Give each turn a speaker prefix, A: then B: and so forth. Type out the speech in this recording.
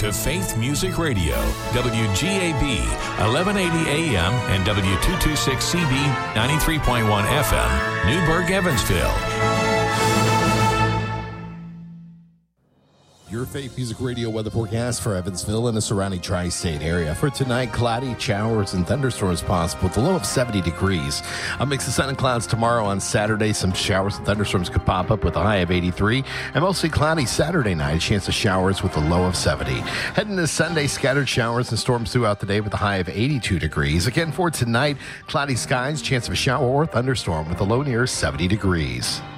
A: to Faith Music Radio, WGAB, 1180 AM and W226CB, 93.1 FM, Newburgh, Evansville.
B: Your Faith Music Radio weather forecast for Evansville and the surrounding tri-state area. For tonight, cloudy, showers, and thunderstorms possible with a low of 70 degrees. A mix of sun and clouds tomorrow. On Saturday, some showers and thunderstorms could pop up with a high of 83. And mostly cloudy Saturday night, a chance of showers with a low of 70. Heading to Sunday, scattered showers and storms throughout the day with a high of 82 degrees. Again, for tonight, cloudy skies, chance of a shower or thunderstorm with a low near 70 degrees.